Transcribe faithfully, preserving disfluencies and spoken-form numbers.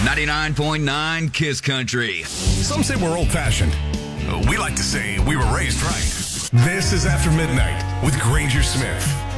ninety-nine point nine Kiss Country. Some say we're old-fashioned. We like to say we were raised right. This is After Midnight with Granger Smith.